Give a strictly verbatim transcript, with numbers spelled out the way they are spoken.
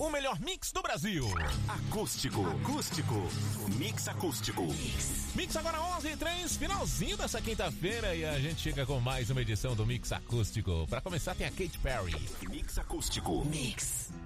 o melhor mix do Brasil. Acústico, acústico, mix acústico. Mix, mix agora onze e três, finalzinho dessa quinta-feira e a gente chega com mais uma edição do Mix Acústico. Pra começar tem a Katy Perry. Mix acústico. Mix.